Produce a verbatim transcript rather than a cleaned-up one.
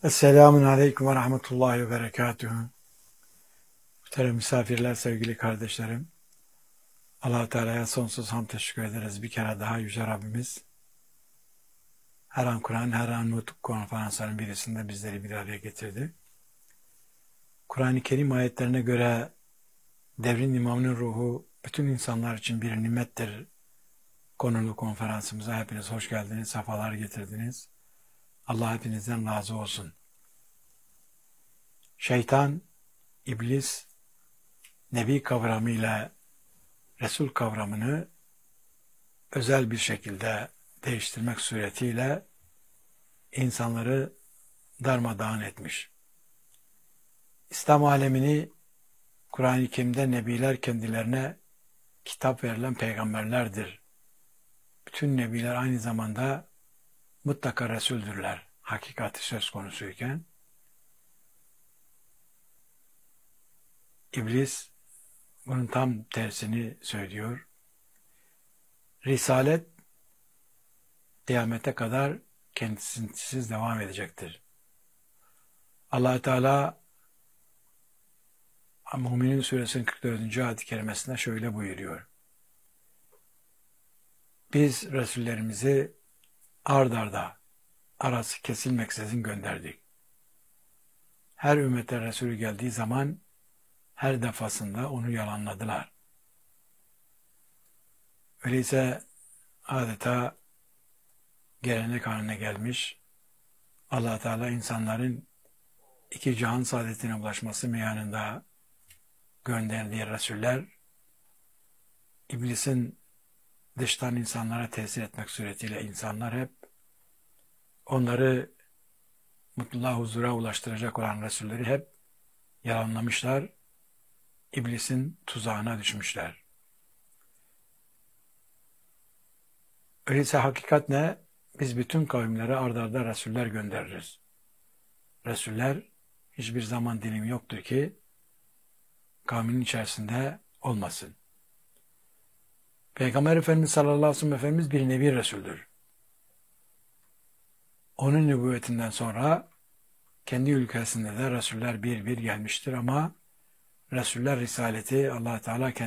Esselamun Aleyküm ve Rahmetullahi ve Berekatuhu. Muhterem misafirler, sevgili kardeşlerim. Allah-u Teala'ya sonsuz hamd teşekkür ederiz. Bir kere daha Yüce Rabbimiz her an Kur'an, her an Nutuk konferansların birisinde bizleri bir araya getirdi. Kur'an-ı Kerim ayetlerine göre devrin imamının ruhu bütün insanlar için bir nimettir. Konulu konferansımıza hepiniz hoş geldiniz, sefalar getirdiniz. Allah hepinizden razı olsun. Şeytan, iblis, Nebi kavramıyla Resul kavramını özel bir şekilde değiştirmek suretiyle insanları darmadağın etmiş. İslam alemini Kur'an-ı Kerim'de Nebiler kendilerine kitap verilen peygamberlerdir. Bütün Nebiler aynı zamanda mutlaka Resuldürler. Hakikati söz konusuyken İblis bunun tam tersini söylüyor. Risalet kıyamete kadar kendisiz devam edecektir. Allah Teala Müminin Suresinin kırk dördüncü ayet-i kerimesinde şöyle buyuruyor. Biz Resullerimizi ard arda arası kesilmeksizin gönderdik. Her ümmete Resulü geldiği zaman her defasında onu yalanladılar. Öyleyse adeta gelenek haline gelmiş, Allah Teala insanların iki cihan saadetine ulaşması meyanında gönderdiği Resuller, İblisin dıştan insanlara tesir etmek suretiyle insanlar hep onları mutluluğa, huzura ulaştıracak olan Resulleri hep yalanlamışlar, İblisin tuzağına düşmüşler. Öyleyse hakikat ne? Biz bütün kavimlere ard arda Resuller göndeririz. Resuller hiçbir zaman dilimi yoktur ki kavminin içerisinde olmasın. Peygamber Efendimiz sallallahu aleyhi ve sellem Efendimiz bir nebi Resul'dür. Onun nübüvvetinden sonra kendi ülkesinde de Resuller bir bir gelmiştir ama Resuller risaleti Allah Teala kendi